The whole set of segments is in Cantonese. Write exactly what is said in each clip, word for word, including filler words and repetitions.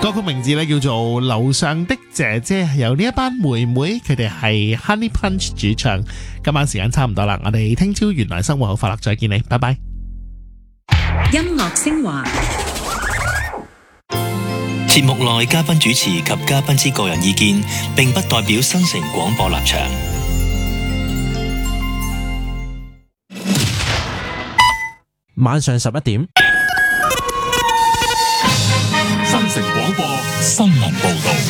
歌曲名字咧叫做《樓上的姐姐》，由呢一班妹妹，佢哋係 Honey Punch 主唱。今晚時間差唔多啦，我哋聽朝原來生活好快樂，再見你，拜拜。 音樂升華節目內嘉賓主持及嘉賓之個人意見，並不代表新城廣播立場。 晚上十一點， 新城廣播新聞報道。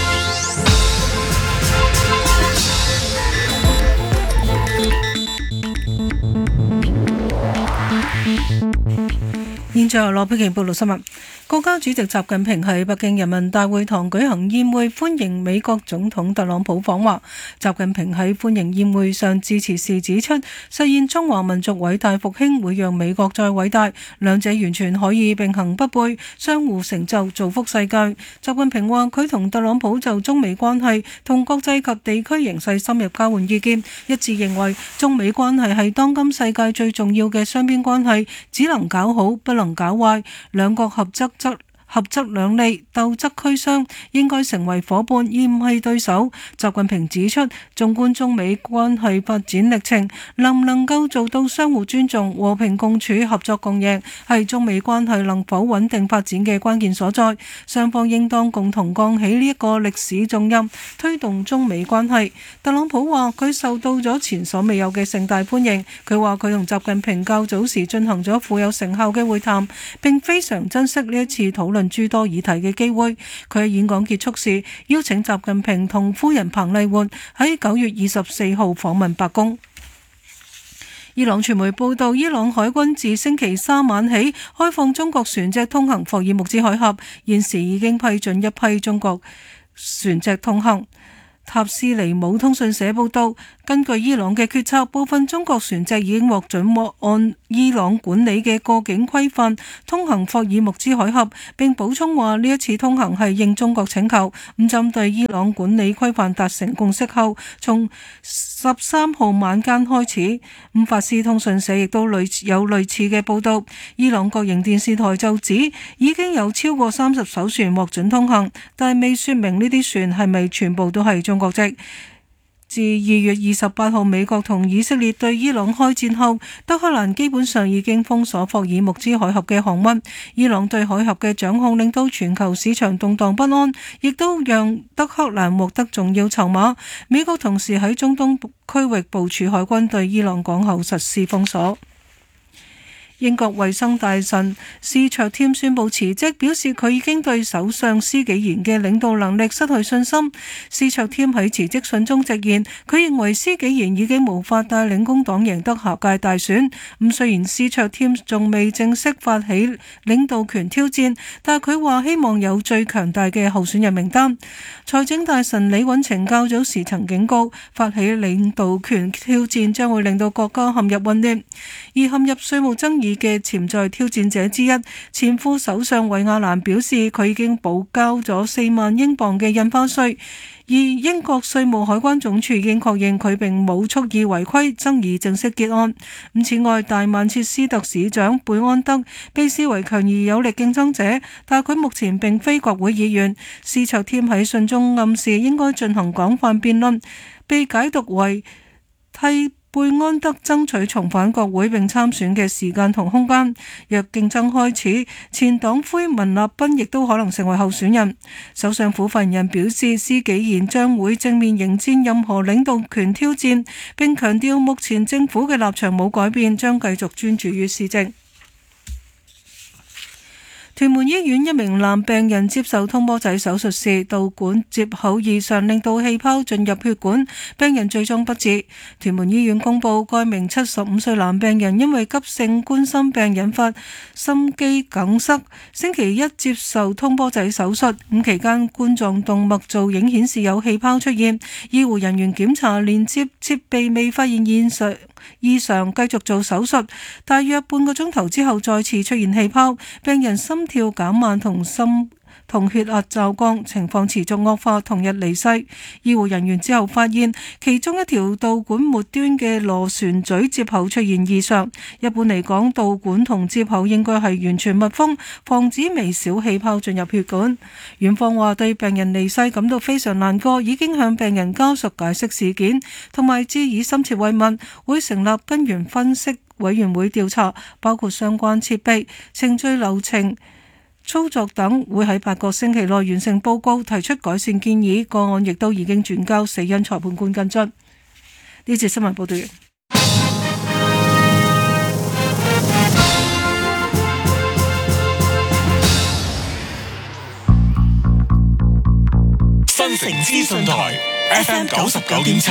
現在由羅佩瓊報道新聞。國家主席習近平喺北京人民大會堂舉行宴會，歡迎美國總統特朗普訪華。習近平喺歡迎宴會上致辭時指出，實現中華民族偉大復興會讓美國再偉大，兩者完全可以並行不悖，相互成就，造福世界。習近平話，佢同特朗普就中美關係同國際及地區形勢深入交換意見，一致認為中美關係係當今世界最重要嘅雙邊關係，只能搞好，不能搞壞，兩國合則則合則兩利，鬥則俱傷，應該成為夥伴而唔係對手。習近平指出，縱觀中美關係發展歷程，能唔能夠做到相互尊重、和平共處、合作共贏，係中美關係能否穩定發展嘅關鍵所在。雙方應當共同扛起呢一個歷史重任，推動中美關係。特朗普話佢受到咗前所未有嘅盛大歡迎。佢話佢同習近平較早時進行咗富有成效嘅會談，並非常珍惜呢一次討論諸多議題嘅機會。佢喺演講結束時邀請習近平同夫人彭麗媛喺九月二十四號訪問白宮。伊朗傳媒報道，伊朗海軍自星期三晚起開放中國船隻通行霍爾木茲海峽，現時已經批准一批中國船隻通行。塔斯尼姆通訊社報道，根據伊朗嘅決策，部分中國船隻已經獲准獲按伊朗管理嘅過境規範通行霍爾木茲海峽，並補充話呢一次通行係應中國請求。咁針對伊朗管理規範達成共識後，從十三號晚間開始，咁法斯通訊社亦都類有類似嘅報道。伊朗國營電視台就指已經有超過三十艘船獲准通行，但係未說明呢啲船係咪全部都係中國籍。自二月二十八號美國同以色列對伊朗開戰後，德黑蘭基本上已經封鎖霍爾木茲海峽嘅航運。伊朗對海峽嘅掌控令到全球市場動盪不安，亦都讓德黑蘭獲得重要籌碼。美國同時喺中東區域部署海軍，對伊朗港口實施封鎖。英國衛生大臣施卓添宣布辭職，表示佢已經對首相施紀賢嘅領導能力失去信心。施卓添喺辭職信中直言，佢認為施紀賢已經無法帶領工黨贏得下屆大選。咁雖然施卓添仲未正式發起領導權挑戰，但係佢話希望有最強大嘅候選人名單。財政大臣李允晴較早時曾警告，發起領導權挑戰將會令到國家陷入混亂，而陷入稅務爭議嘅潛在挑戰者之一，前副首相韋亞蘭表示，佢已經補交咗四萬英鎊嘅印花稅，而英國稅務海關總署已經確認佢並冇蓄意違規，爭議正式結案。咁此外，大曼徹斯特市長貝安德被視為強而有力競爭者，但佢目前並非國會議員。施卓添喺信中暗示應該進行廣泛辯論，被解讀為替貝安德爭取重返國會並參選嘅時間同空間。若競爭開始，前黨魁文立賓亦都可能成為候選人。首相府發言人表示，施紀賢將會正面迎戰任何領導權挑戰，並強調目前政府嘅立場冇改變，將繼續專注於施政。屯門醫院一名男病人接受通波仔手術時，導管接口異常，令到氣泡進入血管，病人最終不治。屯門醫院公布，該名七十五歲男病人因為急性冠心病引發心肌梗塞，星期一接受通波仔手術。咁期間冠狀動脈造影顯示有氣泡出現，醫護人員檢查連接設備未發現現象異常，繼續做手術。大約半個鐘頭之後再次出現氣泡，病人心跳減慢同心同血壓驟降，情況持續惡化，同日離世。醫護人員之後發現其中一條導管末端嘅螺旋錐接口出現異常。一般嚟講，導管同接口應該係完全密封，防止微小氣泡進入血管。院方話對病人離世感到非常難過，已經向病人家屬解釋事件，同埋致以深切慰問，會成立根源分析委員會調查，包括相關設備、程序流程、操作等，會喺八個星期內完成報告，提出改善建議。個案亦都已經轉交死因裁判官跟進。呢節新聞報道完。 新城資訊台 F M 九十九點七